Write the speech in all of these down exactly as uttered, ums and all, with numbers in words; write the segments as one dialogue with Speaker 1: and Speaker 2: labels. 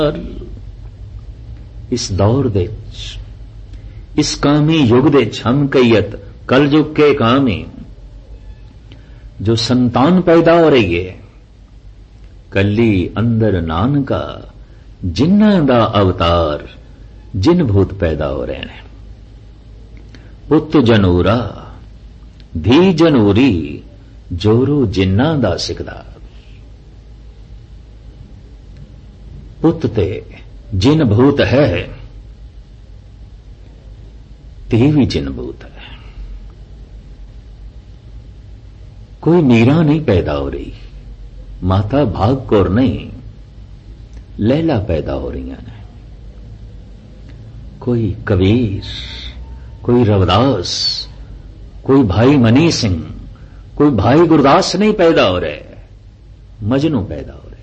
Speaker 1: इस दौर दे इस कामी युग दे हम कईयत कल युग के कामी जो संतान पैदा हो रही है कली अंदर नानका जिन्ना दा अवतार जिन भूत पैदा हो रहे हैं पुत जनूरा धी जनूरी जोरू जिन्ना दा सिकदा पुत ते जिन भूत है ते भी जिन भूत है। कोई मीरा नहीं पैदा हो रही, माता भाग कौर नहीं, लैला पैदा हो रही हैं। कोई कबीर, कोई रविदास, कोई भाई मनी सिंह, कोई भाई गुरदास नहीं पैदा हो रहे, मजनू पैदा हो रहे।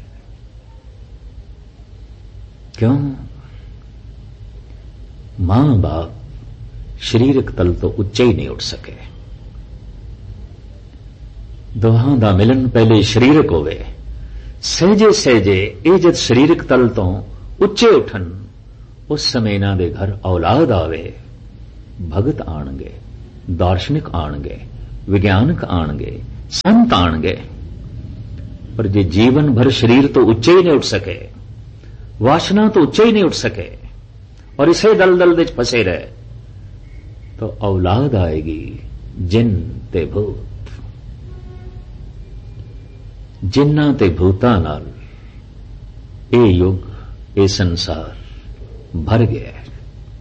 Speaker 1: क्यों? मां बाप शरीरक तल तो उच्चे ही नहीं उठ सके। दोहां दा मिलन पहले शरीरक होवे, सहजे सहजे ਇਹ जद शरीरक तल तो उच्चे उठन उस समय इन्हां दे घर औलाद आवे, भगत आणगे, दार्शनिक आणगे, विज्ञानक आणगे, संत आणगे। पर जे जीवन भर शरीर तो उच्चे ही नहीं उठ सके, वासना तो उच्चे ही नहीं उठ सके और इसे दलदल विच फसे रहे, तो औलाद आएगी जिन ते भूत। जिन्ना ते भूतां नाल ए युग ए संसार भर गया है।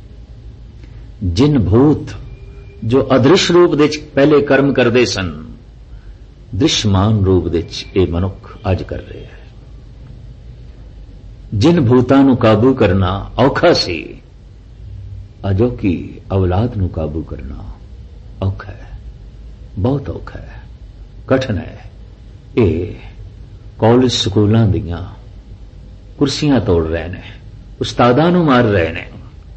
Speaker 1: जिन भूत जो अदृश्य रूप दे पहले कर्म करते सन, दृश्यमान रूप दे ए मनुख अज कर रहे हैं। जिन भूतां नूं काबू करना औखा सी, अजोकी औलाद नूं काबू करना औखा है, बहुत औखा है, कठिन है। ये कॉलेज स्कूलों दियां कुर्सियां तोड़ रहे ने, उस्तादां नूं मार रहे ने,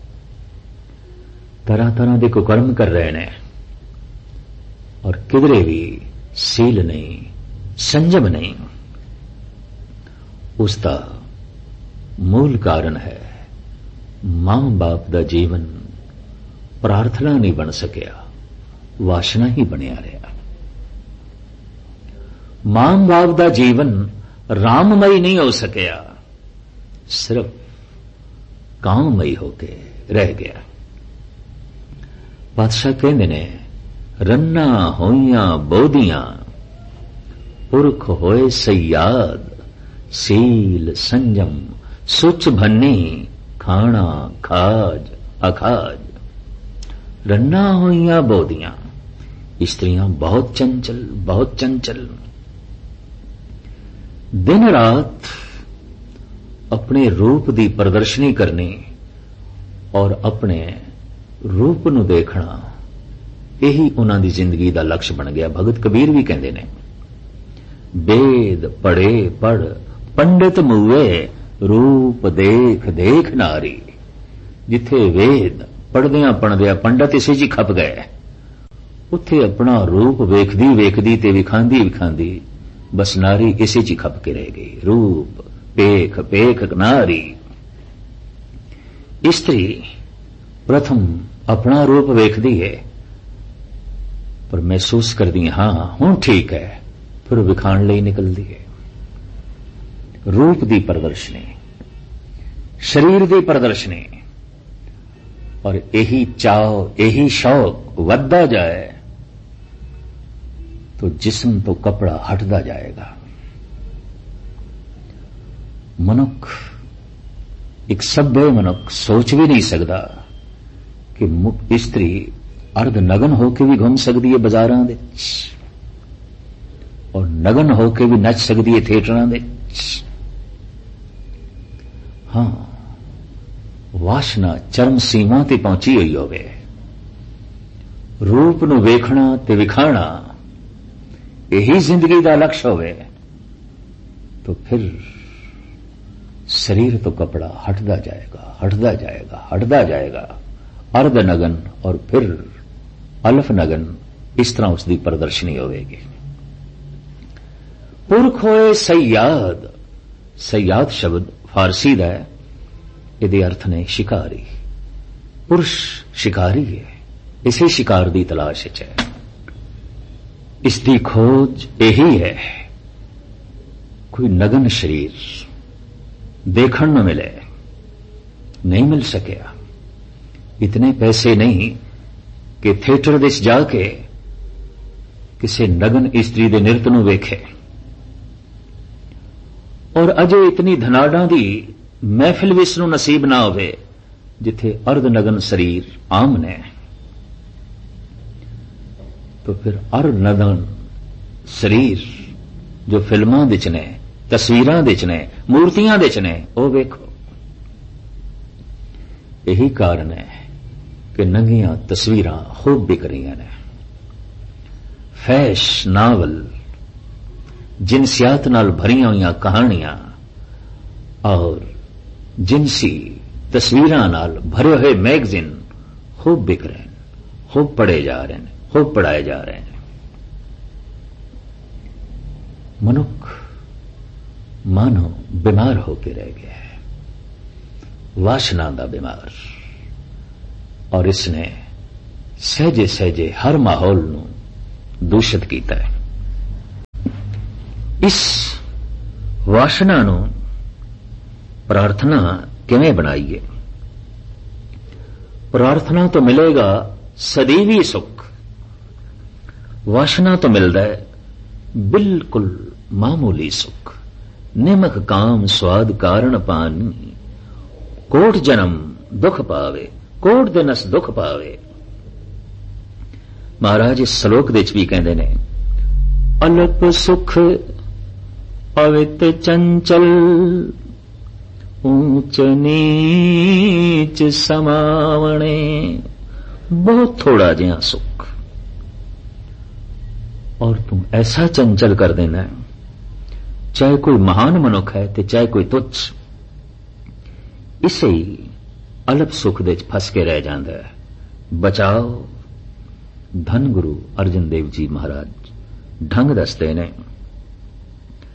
Speaker 1: तरह तरह के कुकर्म कर रहे ने और किधरे भी सील नहीं, संयम नहीं। उसका मूल कारण है मां बाप दा जीवन प्रार्थना नहीं बन सकिया, वासना ही बनिया रहा। मां बाप दा जीवन राममई नहीं हो सकिया, सिर्फ काममई होके रह गया। बादशाह कहते ने रन्ना होइयां बोधियां पुरख होए सयाद, सील संयम सुच भन्नी खाना खाज अखाज। रन्ना होइयां बोधियां, स्त्रियां बहुत चंचल, बहुत चंचल, दिन रात अपने रूप की प्रदर्शनी करनी और अपने रूप नूं देखना, यही उन्हां दी जिंदगी का लक्ष्य बन गया। भगत कबीर भी कहते ने वेद पढ़े पढ़ पंडित मुए, रूप देख देख नारी। जिथे वेद पढ़दियां पढ़दियां पंडित इसे जी खप गए, उत्थे अपना रूप वेखदी वेखदी ते विखांदी विखांदी बस नारी इसे जी खप के रह गई। रूप पेख पेख नारी। स्त्री प्रथम अपना रूप वेखदी है पर महसूस करदी हां हुण ठीक है, फिर विखाण लई निकलदी है। रूप की प्रदर्शनी, शरीर की प्रदर्शनी, और यही चाव यही शौक वधदा जाए तो जिस्म तो कपड़ा हटदा जाएगा। मनुख, एक सभ्य मनुख सोच भी नहीं सकता कि स्त्री अर्ध नगन होके भी घूम सकती है बाजारां दे और नगन होके भी नच सकती है थिएटरां दे। हां, वासना चरम सीमा ते पहुंची हुई होवे, रूप नूं वेखना ते विखाना यही जिंदगी का लक्ष्य होवे, तो फिर शरीर तो कपड़ा हटदा जाएगा, हटदा जाएगा, हटदा जाएगा। अर्ध नगन और फिर अल्फ नगन, इस तरह उसकी प्रदर्शनी होगी। पुरख होए सयाद, सयाद शब्द फारसी का है, ਇਹਦੇ ਅਰਥ ਨੇ ਸ਼ਿਕਾਰੀ। ਪੁਰਸ਼ ਸ਼ਿਕਾਰੀ ਹੈ, ਇਸੇ ਸ਼ਿਕਾਰ ਦੀ ਤਲਾਸ਼ ਵਿੱਚ ਹੈ। ਇਸ ਦੀ ਖੋਜ ਇਹੀ ਹੈ, ਕੋਈ ਨਗਨ ਸ਼ਰੀਰ ਦੇਖਣ ਨੂੰ ਮਿਲੇ, ਨਹੀਂ ਮਿਲ ਸਕਿਆ। ਇਤਨੇ ਪੈਸੇ ਨਹੀਂ ਕਿ ਥੀਏਟਰ ਵਿੱਚ ਜਾ ਕੇ ਕਿਸੇ ਨਗਨ ਇਸਤਰੀ ਦੇ ਨਿਰਤ ਨੂੰ ਵੇਖੇ, ਔਰ ਅਜੇ ਇਤਨੀ ਧਨਾੜਾਂ ਦੀ ਮਹਿਫਿਲ ਵਿੱਚ ਨੂੰ ਨਸੀਬ ਨਾ ਹੋਵੇ ਜਿੱਥੇ ਅਰਧ ਨਗਨ ਸਰੀਰ ਆਮ ਨੇ। तो फिर अर नगन शरीर जो फिल्मां विच ने, तस्वीरां विच ने, मूर्तियां विच ने, वो वेखो। यही कारण है कि नंगियां तस्वीरां खूब बिक रही ने। फैश नावल, जिनसियात नाल भरियां हुई कहानियां और जिनसी तस्वीरां नाल भरे हुए मैगजीन खूब बिक रहे हैं, खूब पढ़े जा रहे हैं, खूब पढ़ाए जा रहे हैं। मनुख मानो बीमार होकर रह गया है, वासना दा बीमार, और इसने सहजे सहजे हर माहौल नू दूषित किया है। इस वासना नू प्रार्थना किवें बनाईए? प्रार्थना तो मिलेगा सदैवी सुख, वासना तो मिलता है बिल्कुल मामूली सुख। निमक काम स्वाद कारण पानी, कोट जन्म दुख पावे, कोट दिनस दुख पावे। महाराज इस श्लोक विच भी कहते ने, अल्प सुख अवित चंचल, ऊंच नीच समावणे। बहुत थोड़ा जिहा सुख और तुम ऐसा चंचल कर देना है, चाहे कोई महान मनुख है ते चाहे कोई तुच्छ, इसे ही अल्प सुख दे फस के रह जाता है। बचाओ। धन गुरु अर्जन देव जी महाराज ढंग दसते ने।